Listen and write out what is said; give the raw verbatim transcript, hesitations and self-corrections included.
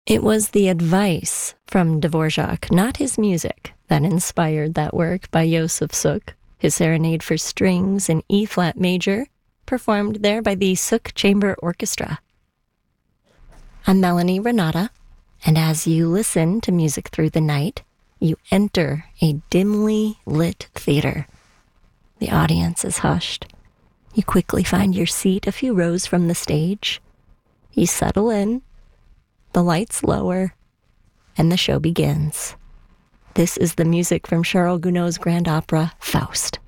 It was the advice from Dvorak, not his music, that inspired that work by Josef Suk, his serenade for strings in E-flat major, performed there by the Suk Chamber Orchestra. I'm Melanie Renata, and as you listen to Music Through the Night, you enter a dimly lit theater. The audience is hushed. You quickly find your seat a few rows from the stage. You settle in, the lights lower, and the show begins. This is the music from Charles Gounod's grand opera, Faust.